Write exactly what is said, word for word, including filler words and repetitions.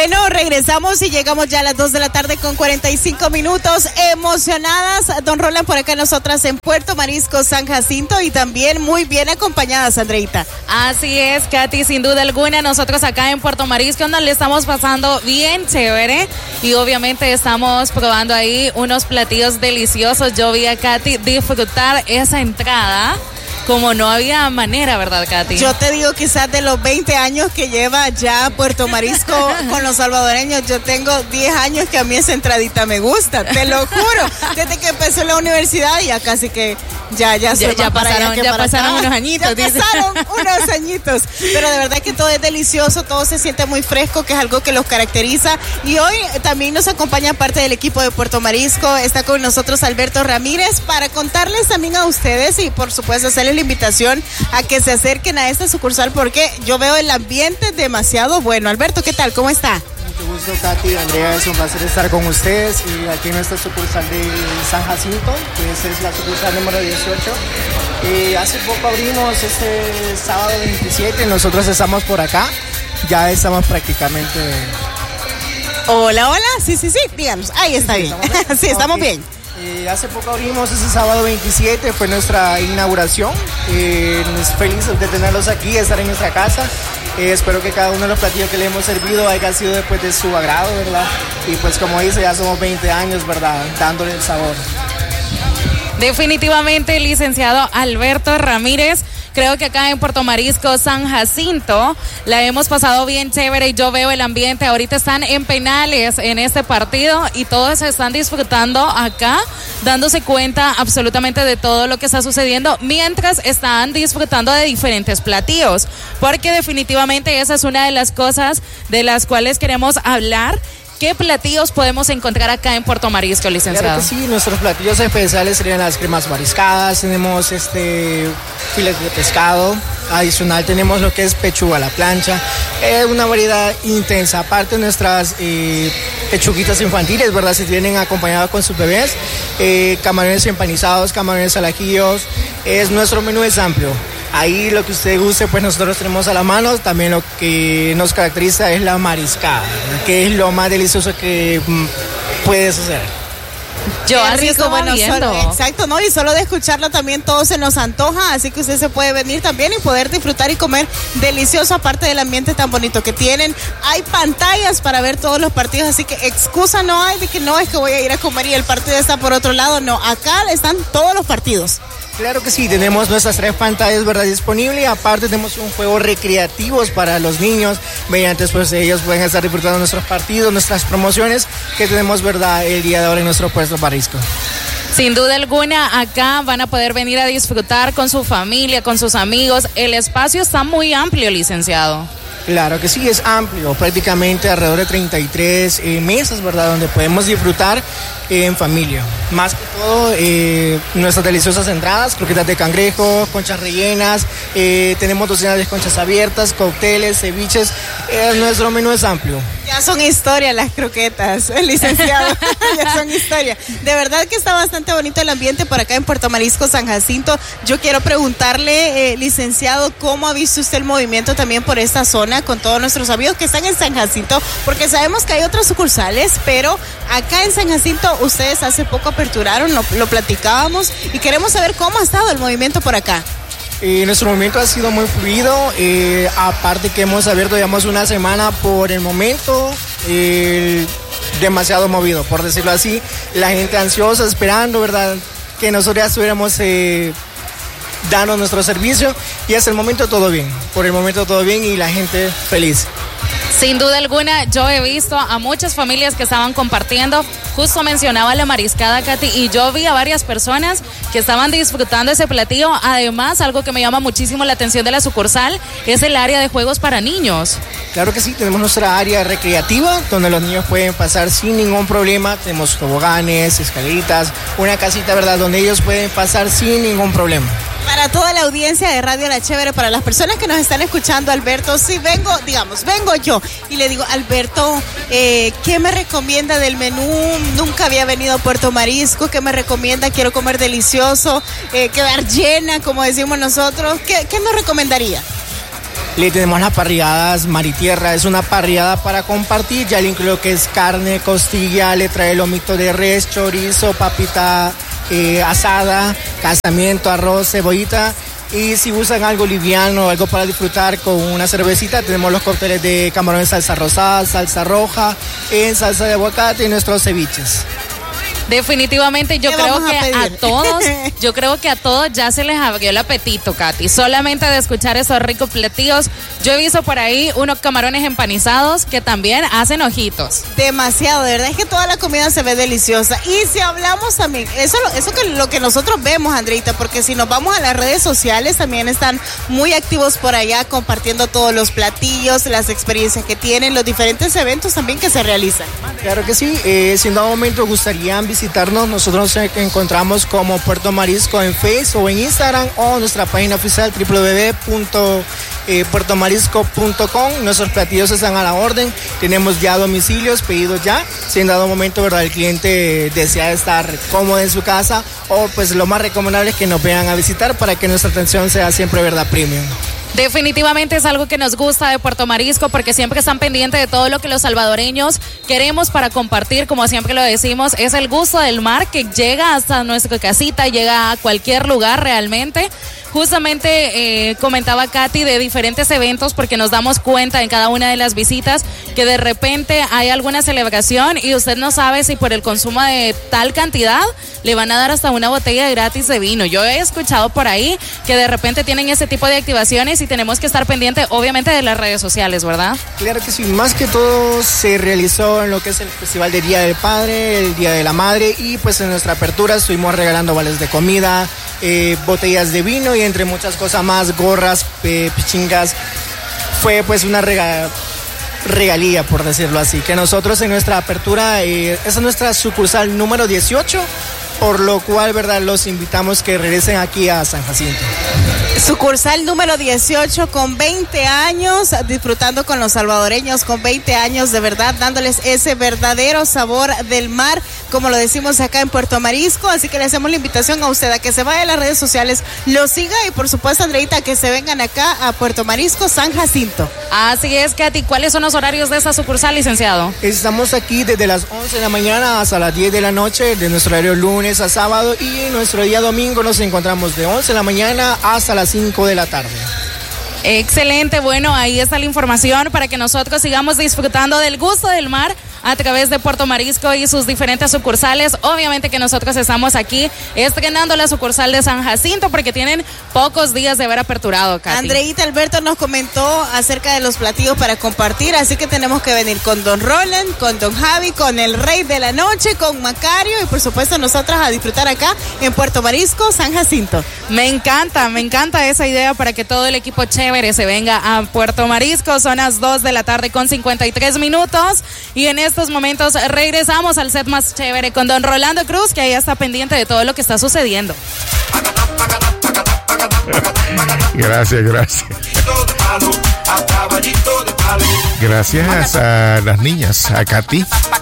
Bueno, regresamos y llegamos ya a las dos de la tarde con cuarenta y cinco minutos. Emocionadas, don Roland, por acá nosotras en Puerto Marisco, San Jacinto, y también muy bien acompañadas, Andreita. Así es, Katy, sin duda alguna. Nosotros acá en Puerto Marisco nos le estamos pasando bien chévere y obviamente estamos probando ahí unos platillos deliciosos. Yo vi a Katy disfrutar esa entrada como no había manera, ¿verdad, Katy? Yo te digo, quizás de los veinte años que lleva ya Puerto Marisco con los salvadoreños, yo tengo diez años que a mí esa entradita me gusta, te lo juro. Desde que empecé la universidad ya casi que ya ya ya, ya pasaron, ya pasaron unos añitos. Ya dice. pasaron unos añitos. Pero de verdad que todo es delicioso, todo se siente muy fresco, que es algo que los caracteriza. Y hoy también nos acompaña parte del equipo de Puerto Marisco. Está con nosotros Alberto Ramírez para contarles también a ustedes y por supuesto hacerles la invitación a que se acerquen a esta sucursal porque yo veo el ambiente demasiado bueno. Alberto, ¿qué tal? ¿Cómo está? Mucho gusto, Katy, Andrea, es un placer estar con ustedes y aquí en esta sucursal de San Jacinto, que esa es la sucursal número dieciocho. Eh, hace poco abrimos este sábado veintisiete, nosotros estamos por acá, ya estamos prácticamente... Hola, hola, sí, sí, sí, díganos, ahí está sí, bien, ¿estamos bien? sí, estamos okay. bien. Eh, hace poco abrimos ese sábado veintisiete, fue nuestra inauguración, eh, felices de tenerlos aquí, de estar en nuestra casa. Eh, espero que cada uno de los platillos que le hemos servido haya sido después de su agrado, ¿verdad? Y pues como dice, ya somos veinte años, ¿verdad? Dándole el sabor. Definitivamente, licenciado Alberto Ramírez. Creo que acá en Puerto Marisco, San Jacinto, la hemos pasado bien chévere y yo veo el ambiente. Ahorita están en penales en este partido y todos están disfrutando acá, dándose cuenta absolutamente de todo lo que está sucediendo, mientras están disfrutando de diferentes platillos, porque definitivamente esa es una de las cosas de las cuales queremos hablar. ¿Qué platillos podemos encontrar acá en Puerto Marisco, licenciado? Claro que sí, nuestros platillos especiales serían las cremas mariscadas, tenemos este filetes de pescado, adicional tenemos lo que es pechuga a la plancha, eh, una variedad intensa, aparte nuestras eh, pechuguitas infantiles, ¿verdad? Se tienen acompañadas con sus bebés, eh, camarones empanizados, camarones al ajillos, es, nuestro menú es amplio. Ahí lo que usted guste, pues nosotros tenemos a la mano. También lo que nos caracteriza es la mariscada, que es lo más delicioso que mm, puedes hacer. Yo así rico, bueno, viendo. Solo, exacto, ¿no? Y solo de escucharlo también todo se nos antoja, así que usted se puede venir también y poder disfrutar y comer delicioso, aparte del ambiente tan bonito que tienen. Hay pantallas para ver todos los partidos, así que excusa no hay de que no es que voy a ir a comer y el partido está por otro lado. No, acá están todos los partidos. Claro que sí, tenemos nuestras tres pantallas, ¿verdad? Disponibles. Aparte tenemos un juego recreativos para los niños, mediante pues ellos pueden estar disfrutando nuestros partidos, nuestras promociones que tenemos, ¿verdad? El día de hoy en nuestro Puerto Marisco. Sin duda alguna, acá van a poder venir a disfrutar con su familia, con sus amigos. El espacio está muy amplio, licenciado. Claro que sí, es amplio, prácticamente alrededor de treinta y tres eh, mesas, ¿verdad? Donde podemos disfrutar eh, en familia. Más que todo, eh, nuestras deliciosas entradas, croquetas de cangrejo, conchas rellenas, eh, tenemos docenas de conchas abiertas, cócteles, ceviches, eh, nuestro menú es amplio. Ya son historia las croquetas, el licenciado, ya son historia. De verdad que está bastante bonito el ambiente por acá en Puerto Marisco, San Jacinto. Yo quiero preguntarle, eh, licenciado, ¿cómo ha visto usted el movimiento también por esta zona con todos nuestros amigos que están en San Jacinto? Porque sabemos que hay otras sucursales, pero acá en San Jacinto ustedes hace poco aperturaron, lo, lo platicábamos y queremos saber cómo ha estado el movimiento por acá. Eh, nuestro movimiento ha sido muy fluido, eh, aparte que hemos abierto, digamos, una semana por el momento, eh, demasiado movido, por decirlo así, la gente ansiosa, esperando, ¿verdad?, que nosotros ya estuviéramos eh, dando nuestro servicio y hasta el momento todo bien, por el momento todo bien y la gente feliz. Sin duda alguna, yo he visto a muchas familias que estaban compartiendo, justo mencionaba la mariscada, Katy, y yo vi a varias personas que estaban disfrutando ese platillo. Además, algo que me llama muchísimo la atención de la sucursal es el área de juegos para niños. Claro que sí, tenemos nuestra área recreativa donde los niños pueden pasar sin ningún problema, tenemos toboganes, escaleritas, una casita, ¿verdad?, donde ellos pueden pasar sin ningún problema. Para toda la audiencia de Radio La Chévere, para las personas que nos están escuchando, Alberto, si vengo, digamos, vengo yo y le digo, Alberto, eh, ¿qué me recomienda del menú? Nunca había venido a Puerto Marisco, ¿qué me recomienda? Quiero comer delicioso, eh, quedar llena, como decimos nosotros. ¿Qué, qué nos recomendaría? Le tenemos las parrilladas mar y tierra, es una parrillada para compartir, ya le incluyo que es carne, costilla, le trae lomito de res, chorizo, papita eh, asada, casamiento, arroz, cebollita. Y si usan algo liviano, algo para disfrutar con una cervecita, tenemos los cócteles de camarón en salsa rosada, salsa roja, en salsa de aguacate y nuestros ceviches. Definitivamente yo creo que a, a todos, yo creo que a todos ya se les abrió el apetito, Katy. Solamente de escuchar esos ricos platillos. Yo he visto por ahí unos camarones empanizados que también hacen ojitos. Demasiado, de verdad es que toda la comida se ve deliciosa. Y si hablamos también, eso eso que lo que nosotros vemos, Andreita, porque si nos vamos a las redes sociales también están muy activos por allá compartiendo todos los platillos, las experiencias que tienen, los diferentes eventos también que se realizan. Claro que sí, eh, si en dado momento gustarían visitarnos, nosotros nos encontramos como Puerto Marisco en Facebook o en Instagram o nuestra página oficial doble u doble u doble u punto puerto marisco punto com. Nuestros platillos están a la orden, tenemos ya domicilios, pedidos ya, si en dado momento, verdad, el cliente desea estar cómodo en su casa, o pues lo más recomendable es que nos vengan a visitar para que nuestra atención sea siempre, verdad, premium. Definitivamente es algo que nos gusta de Puerto Marisco porque siempre están pendientes de todo lo que los salvadoreños queremos para compartir, como siempre lo decimos, es el gusto del mar que llega hasta nuestra casita, llega a cualquier lugar realmente. Justamente eh, comentaba Katy de diferentes eventos porque nos damos cuenta en cada una de las visitas que de repente hay alguna celebración y usted no sabe si por el consumo de tal cantidad le van a dar hasta una botella gratis de vino. Yo he escuchado por ahí que de repente tienen ese tipo de activaciones y tenemos que estar pendientes obviamente de las redes sociales, ¿verdad? Claro que sí, más que todo se realizó en lo que es el Festival del Día del Padre, el Día de la Madre, y pues en nuestra apertura estuvimos regalando vales de comida, eh, botellas de vino y entre muchas cosas más, gorras, eh, pichingas. Fue pues una rega, regalía, por decirlo así, que nosotros en nuestra apertura, eh, esa es nuestra sucursal número dieciocho, por lo cual, verdad, los invitamos que regresen aquí a San Jacinto. Sucursal número dieciocho con veinte años, disfrutando con los salvadoreños con veinte años, de verdad, dándoles ese verdadero sabor del mar, como lo decimos acá en Puerto Marisco. Así que le hacemos la invitación a usted a que se vaya a las redes sociales, lo siga y por supuesto, Andreita, que se vengan acá a Puerto Marisco, San Jacinto. Así es, Katy. ¿Cuáles son los horarios de esta sucursal, licenciado? Estamos aquí desde las once de la mañana hasta las diez de la noche, de nuestro horario lunes a sábado, y nuestro día domingo nos encontramos de once de la mañana hasta las cinco de la tarde. Excelente, bueno, ahí está la información para que nosotros sigamos disfrutando del gusto del mar a través de Puerto Marisco y sus diferentes sucursales. Obviamente que nosotros estamos aquí estrenando la sucursal de San Jacinto porque tienen pocos días de haber aperturado, Katy. Andreita Alberto nos comentó acerca de los platillos para compartir, así que tenemos que venir con Don Roland, con Don Javi, con el Rey de la Noche, con Macario y por supuesto nosotras a disfrutar acá en Puerto Marisco, San Jacinto. Me encanta, me encanta esa idea para que todo el equipo chévere se venga a Puerto Marisco. Son las dos de la tarde con cincuenta y tres minutos y en estos momentos regresamos al set más chévere con Don Rolando Cruz, que ahí está pendiente de todo lo que está sucediendo. Gracias, gracias. Gracias a las niñas, a Katy,